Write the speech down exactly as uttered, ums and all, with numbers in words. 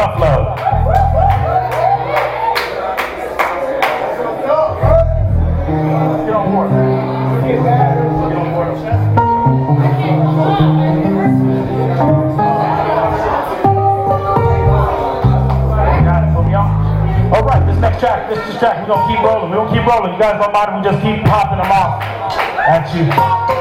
tough love. Get on board. Get on board. Got it, put me on. All right, this next track, this is track, we're gonna keep rolling. We're gonna keep rolling. You guys don't mind if we just keep popping them off at you.